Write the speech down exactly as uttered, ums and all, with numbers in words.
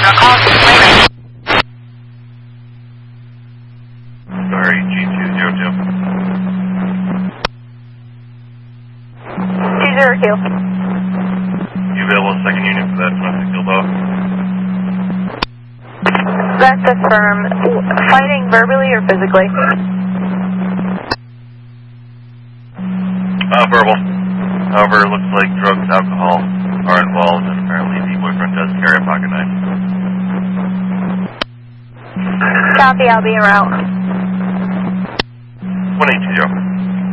I'll call you later. Sorry, G two zero two. two zero two. You available second unit for that domestic Bilbao? That's affirm. Fighting verbally or physically? Uh, verbal. However, it looks like drugs, alcohol are involved, and apparently the boyfriend does carry a pocket knife. Copy, I'll be en route. one eight two zero.